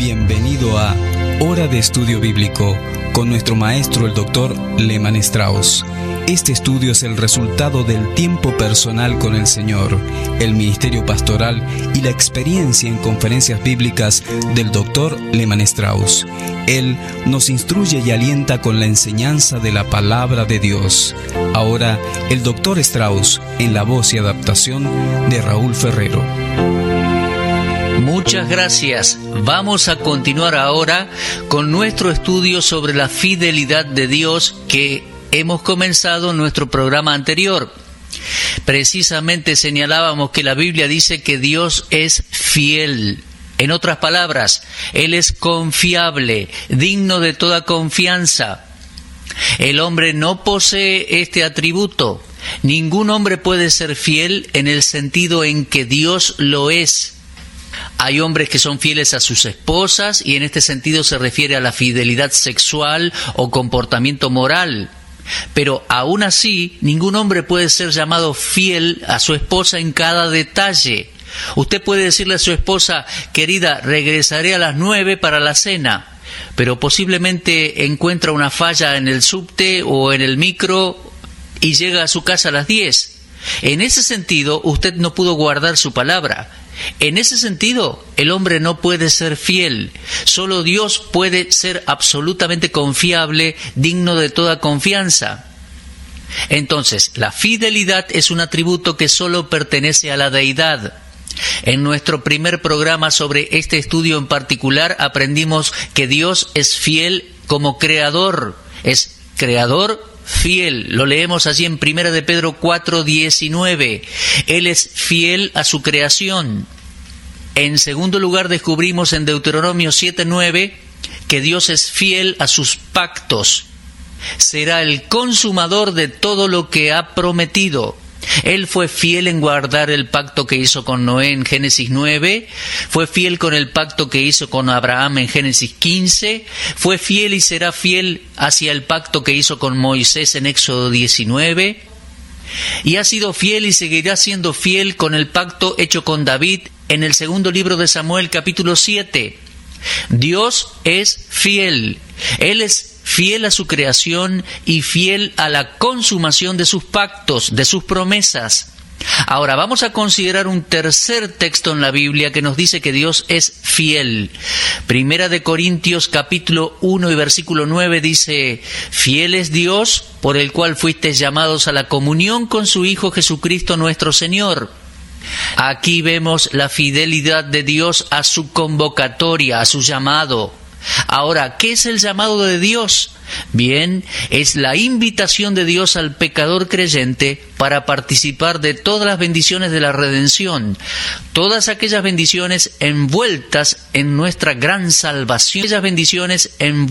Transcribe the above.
Bienvenido a Hora de Estudio Bíblico con nuestro maestro el Dr. Lehmann Strauss. Este estudio es el resultado del tiempo personal con el Señor, el ministerio pastoral y la experiencia en conferencias bíblicas del Dr. Lehmann Strauss. Él nos instruye y alienta con la enseñanza de la palabra de Dios. Ahora, el Dr. Strauss en la voz y adaptación de Raúl Ferrero. Muchas gracias. Vamos a continuar ahora con nuestro estudio sobre la fidelidad de Dios que hemos comenzado en nuestro programa anterior. Precisamente señalábamos que la Biblia dice que Dios es fiel. En otras palabras, Él es confiable, digno de toda confianza. El hombre no posee este atributo. Ningún hombre puede ser fiel en el sentido en que Dios lo es. Hay hombres que son fieles a sus esposas y en este sentido se refiere a la fidelidad sexual o comportamiento moral. Pero aún así, ningún hombre puede ser llamado fiel a su esposa en cada detalle. Usted puede decirle a su esposa: querida, regresaré a las 9 para la cena, pero posiblemente encuentra una falla en el subte o en el micro y llega a su casa a las 10. En ese sentido, usted no pudo guardar su palabra. En ese sentido, el hombre no puede ser fiel. Solo Dios puede ser absolutamente confiable, digno de toda confianza. Entonces, la fidelidad es un atributo que solo pertenece a la deidad. En nuestro primer programa sobre este estudio en particular, aprendimos que Dios es fiel como creador. Es creador fiel. Lo leemos allí en 1 de Pedro 4:19. Él es fiel a su creación. En segundo lugar, descubrimos en Deuteronomio 7:9 que Dios es fiel a sus pactos. Será el consumador de todo lo que ha prometido. Él fue fiel en guardar el pacto que hizo con Noé en Génesis 9, fue fiel con el pacto que hizo con Abraham en Génesis 15, fue fiel y será fiel hacia el pacto que hizo con Moisés en Éxodo 19, y ha sido fiel y seguirá siendo fiel con el pacto hecho con David en el segundo libro de Samuel, capítulo 7. Dios es fiel. Él es fiel a su creación y fiel a la consumación de sus pactos, de sus promesas. Ahora vamos a considerar un tercer texto en la Biblia que nos dice que Dios es fiel. Primera de Corintios capítulo 1 y versículo 9 dice: fiel es Dios, por el cual fuisteis llamados a la comunión con su Hijo Jesucristo nuestro Señor. Aquí vemos la fidelidad de Dios a su convocatoria, a su llamado. Ahora, ¿qué es el llamado de Dios? Bien, es la invitación de Dios al pecador creyente para participar de todas las bendiciones de la redención, todas aquellas bendiciones envueltas en nuestra gran salvación, aquellas bendiciones envueltas